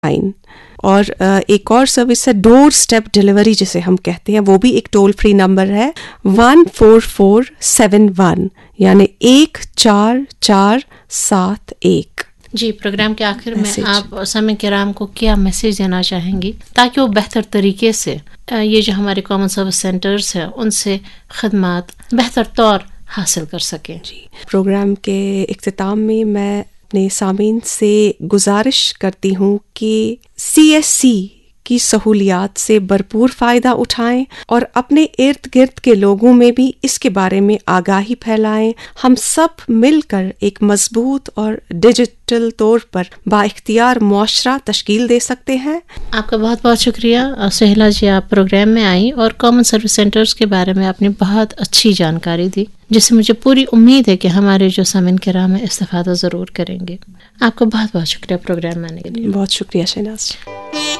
اور ایک اور سروس ہے ڈور اسٹیپ ڈلیوری جسے ہم کہتے ہیں، وہ بھی ایک ٹول فری نمبر ہے 14471، یعنی 1447 جی، پروگرام کے آخر میں آپ سامعین کرام کو کیا میسج دینا چاہیں گی تاکہ وہ بہتر طریقے سے یہ جو ہمارے کامن سروس سینٹرز ہیں ان سے خدمات بہتر طور حاصل کر سکیں؟ جی، پروگرام کے اختتام میں میں اپنے سامعین سے گزارش کرتی ہوں کہ CSC کی سہولیات سے بھرپور فائدہ اٹھائیں اور اپنے ارد گرد کے لوگوں میں بھی اس کے بارے میں آگاہی پھیلائیں. ہم سب مل کر ایک مضبوط اور ڈیجیٹل طور پر با اختیار معاشرہ تشکیل دے سکتے ہیں. آپ کا بہت بہت شکریہ سہیلا جی، آپ پروگرام میں آئیں اور کامن سروس سینٹرز کے بارے میں آپ نے بہت اچھی جانکاری دی، جس سے مجھے پوری امید ہے کہ ہمارے جو سامعین کرام ہیں استفادہ ضرور کریں گے. آپ کا بہت بہت شکریہ پروگرام میں آنے کے لیے. بہت شکریہ شہناز.